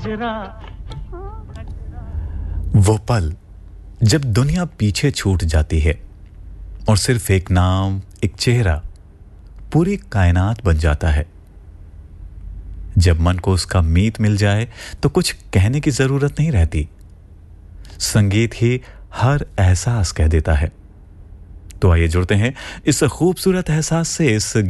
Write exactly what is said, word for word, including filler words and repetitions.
वो पल जब दुनिया पीछे छूट जाती है और सिर्फ एक नाम, एक चेहरा पूरी कायनात बन जाता है। जब मन को उसका मीत मिल जाए तो कुछ कहने की जरूरत नहीं रहती, संगीत ही हर एहसास कह देता है। तो आइए जुड़ते हैं इस खूबसूरत एहसास से, इस